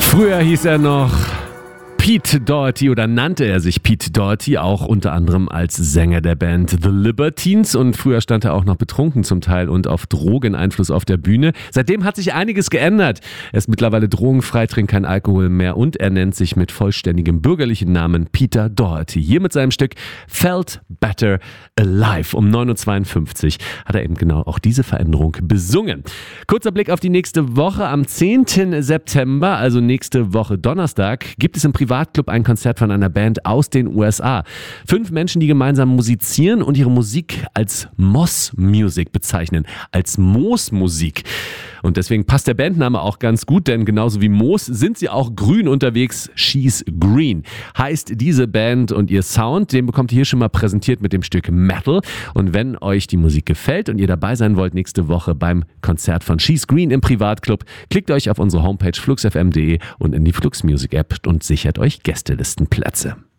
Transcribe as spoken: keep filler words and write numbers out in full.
Früher hieß er noch Pete Doherty oder nannte er sich Pete Doherty, auch unter anderem als Sänger der Band The Libertines, und früher stand er auch noch betrunken zum Teil und auf Drogeneinfluss auf der Bühne. Seitdem hat sich einiges geändert. Er ist mittlerweile drogenfrei, trinkt kein Alkohol mehr und er nennt sich mit vollständigem bürgerlichen Namen Peter Doherty. Hier mit seinem Stück Felt Better Alive. Um neun Uhr zweiundfünfzig hat er eben genau auch diese Veränderung besungen. Kurzer Blick auf die nächste Woche. Am zehnten September, also nächste Woche Donnerstag, gibt es im Privatclub ein Konzert von einer Band aus den U S A. Fünf Menschen, die gemeinsam musizieren und ihre Musik als Moss Music bezeichnen, als Moosmusik. Und deswegen passt der Bandname auch ganz gut, denn genauso wie Moos sind sie auch grün unterwegs. She's Green heißt diese Band und ihr Sound, den bekommt ihr hier schon mal präsentiert mit dem Stück Metal. Und wenn euch die Musik gefällt und ihr dabei sein wollt nächste Woche beim Konzert von She's Green im Privatclub, klickt euch auf unsere Homepage flux f m punkt de und in die Flux Music App und sichert euch Gästelistenplätze.